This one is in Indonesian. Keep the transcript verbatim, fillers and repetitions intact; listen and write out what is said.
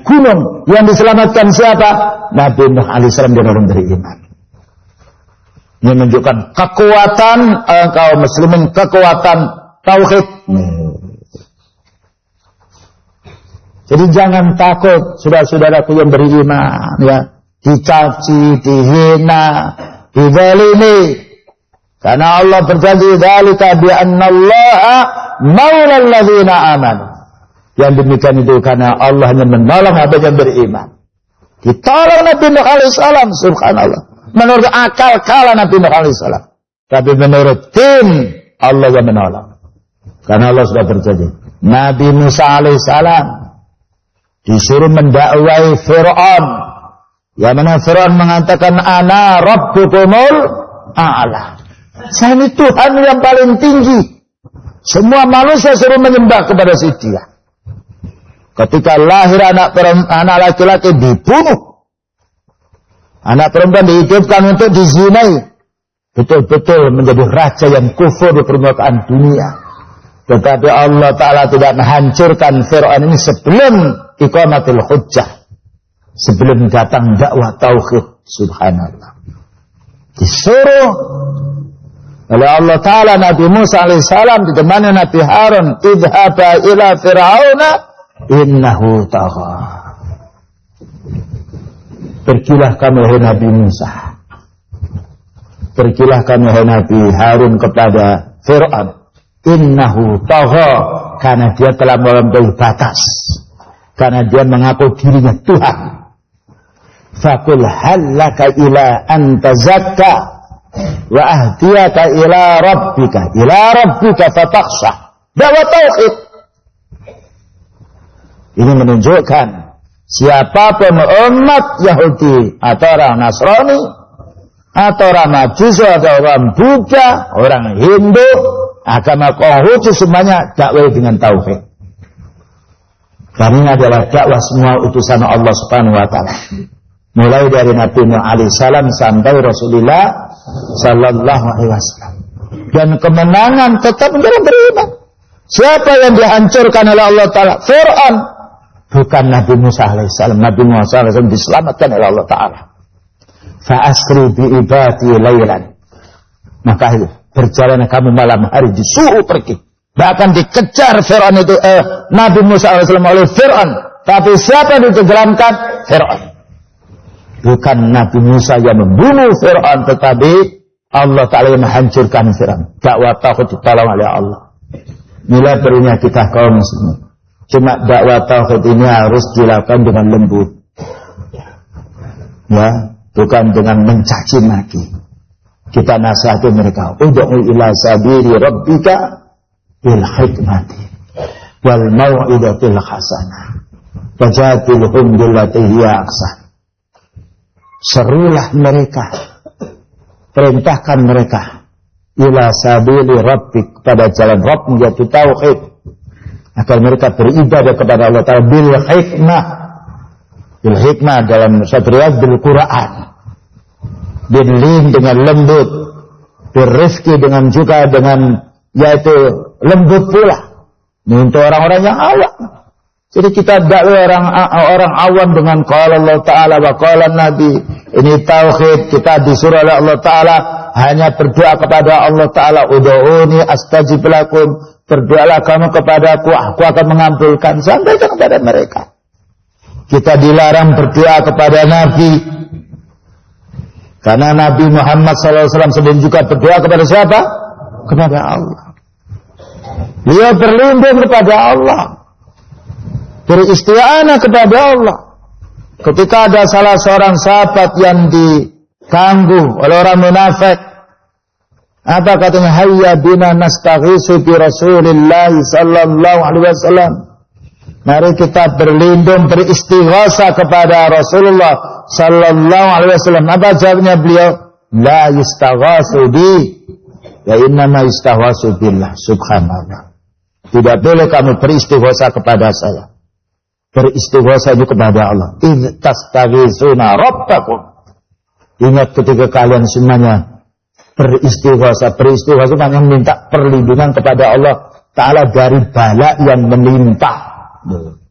gunung. Yang diselamatkan siapa? Nabi Nuh alaihissalam dan orang beriman. Ini menunjukkan kekuatan eh, kaum muslimin, kekuatan tauhid. Jadi jangan takut, saudara-saudaraku yang beriman, ya, dicaci, dihina, dizalimi. Karena Allah berjanji, "Dzalika bi annallaha maulal ladzina amanu." Yang demikian itu karena Allah hanya menolong hamba yang beriman. Ditolong Nabi Nuh alaihissalam, subhanallah. Menurut akal kalah Nabi Nuh alaihissalam. Tapi menurut tim, Allah yang menolong. Karena Allah sudah berjanji. Nabi Musa alaihissalam disuruh mendakwai Fir'aun. Yang mana Fir'aun mengatakan, "Ana rabbukumul a'la." Saya ini Tuhan yang paling tinggi. Semua manusia suruh menyembah kepada si dia. Ketika lahir anak anak laki-laki dibunuh. Anak perempuan dihidupkan untuk dizinai. Betul-betul menjadi raja yang kufur di permukaan dunia. Tetapi Allah Ta'ala tidak menghancurkan Fir'aun ini sebelum iqamatul hujjah. Sebelum datang dakwah tauhid. Subhanallah. Disuruh oleh Allah Ta'ala Nabi Musa alaihissalam ditemani Nabi Harun. Idhaba ila Fir'auna innahu tagha. Pergilah kamu wahai Nabi Musa. Pergilah kamu wahai Nabi Harun kepada Fir'aun. Innahu tagha, karena dia telah melampaui batas. Karena dia mengaku dirinya Tuhan. Faqul hallaka ila an tazakka wa ahdiyaka ila rabbika ila rabbika fatakhsha. Dakwah tauhid. Ini menunjukkan siapapun umat Yahudi atau orang Nasrani atau orang Majusi atau orang Buddha, orang Hindu, agama Konghucu, semuanya dakwah dengan tauhid. Dan ini adalah dakwah semua utusan Allah Subhanahu wa taala. Mulai dari Nabi Nuh alaihissalam sampai Rasulullah sallallahu alaihi wasallam. Dan kemenangan tetap menjadi beriman. Siapa yang dihancurkan oleh Allah Ta'ala? Fir'aun. Bukan Nabi Musa alaihissalam. Nabi Musa alaihissalam diselamatkan oleh Allah Ta'ala. Fa'asri bi'ibati laylan. Maka berjalan kamu malam hari, disuruh pergi. Bahkan dikejar Fir'aun itu eh, Nabi Musa alaihissalam oleh Fir'aun. Tapi siapa yang ditenggelamkan? Fir'aun. Bukan Nabi Musa yang membunuh Fir'aun, tetapi Allah Ta'ala yang menghancurkan Fir'aun. Dakwah tauhid ditolong oleh Allah. Inilah berinya kita kaum muslimin. Cuma dakwah tauhid ini harus dilakukan dengan lembut. Ya, bukan dengan mencaci maki. Kita nasihati mereka, ud'u ila sabili rabbika bil hikmati wal mau'izatil hasanah wajadilhum billati hiya ahsan. Serulah mereka, perintahkan mereka ila sabili rabbik, pada jalan Rabb yaitu tauhid, agar mereka beribadah kepada Allah Ta'ala bil hikmah. Bil hikmah dalam satu riwayat bil Quran. Bil lin dengan lembut, bil rizki dengan juga dengan yaitu lembut pula. Ini untuk orang-orang yang awam. Jadi kita dakwah orang orang awam dengan qala Allah Ta'ala wa qala Nabi. Ini tauhid, kita disuruh oleh Allah Ta'ala hanya berdoa kepada Allah Ta'ala. Ud'uni astajib lakum. Berdoalah kamu kepadaku, aku akan mengabulkan. Sampaikan kepada mereka. Kita dilarang berdoa kepada Nabi. Karena Nabi Muhammad sallallahu alaihi wasallam sendiri juga berdoa kepada siapa? Kepada Allah. Dia berlindung kepada Allah. Beristighfar kepada Allah. Ketika ada salah seorang sahabat yang diganggu oleh orang munafik, apa katanya? Hayya bina nastaghisu bi Rasulillah sallallahu alaihi wasallam. Mari kita berlindung, beristighasa kepada Rasulullah sallallahu alaihi wasallam. Apa jawabnya beliau? La yustaghasu bi, ya innama yustaghasu billah. Subhanallah. Tidak boleh kamu beristighasa kepada saya. Beristighasa itu kepada Allah. Idz tastaghitsuna rabbakum. Ingat ketika kalian semuanya beristighasa, beristighasa hanya minta perlindungan kepada Allah Ta'ala dari bala yang menimpa.